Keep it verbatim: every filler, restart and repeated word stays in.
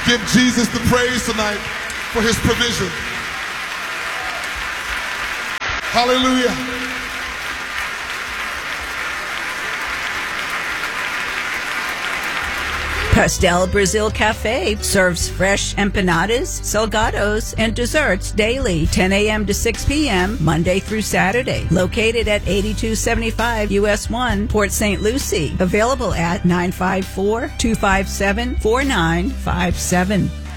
Give Jesus the praise tonight for his provision. Hallelujah. Pastel Brazil Cafe serves fresh empanadas, salgados, and desserts daily, ten a.m. to six p.m., Monday through Saturday. Located at eighty-two seventy-five U S one, Port Saint Lucie. Available at nine five four, two five seven, four nine five seven.